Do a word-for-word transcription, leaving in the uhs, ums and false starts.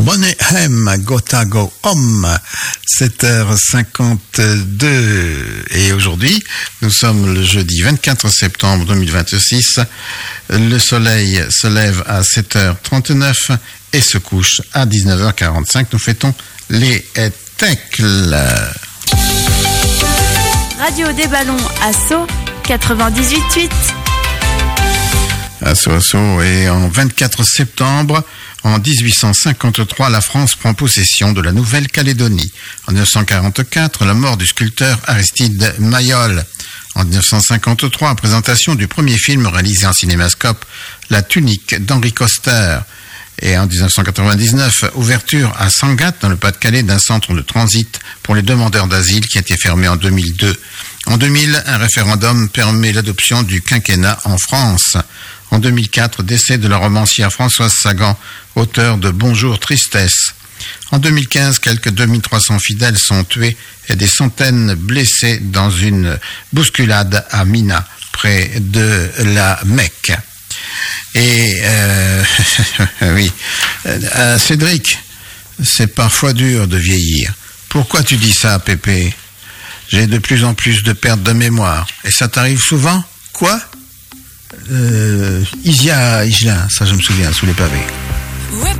Bonnehem, Gotta Go Home, sept heures cinquante-deux. Et aujourd'hui, nous sommes le jeudi vingt-quatre septembre deux mille vingt-six. Le soleil se lève à sept heures trente-neuf et se couche à dix-neuf heures quarante-cinq. Nous fêtons les Tecles. Radio des Ballons à Sceaux, quatre-vingt-dix-huit huit. À Sceaux, à Sceaux, et en vingt-quatre septembre, en dix-huit cent cinquante-trois, la France prend possession de la Nouvelle-Calédonie. En dix-neuf cent quarante-quatre, la mort du sculpteur Aristide Maillol. En dix-neuf cent cinquante-trois, présentation du premier film réalisé en cinémascope, La Tunique d'Henri Coster. Et en dix-neuf cent quatre-vingt-dix-neuf, ouverture à Sangatte, dans le Pas-de-Calais, d'un centre de transit pour les demandeurs d'asile qui a été fermé en deux mille deux. En deux mille, un référendum permet l'adoption du quinquennat en France. En deux mille quatre, décès de la romancière Françoise Sagan, auteure de Bonjour Tristesse. En deux mille quinze, quelques deux mille trois cents fidèles sont tués et des centaines blessés dans une bousculade à Mina, près de la Mecque. Et euh, oui, euh, Cédric, c'est parfois dur de vieillir. Pourquoi tu dis ça, Pépé? J'ai de plus en plus de pertes de mémoire. Et ça t'arrive souvent? Quoi? Euh, Isia, Isla, ça je me souviens, sous les pavés.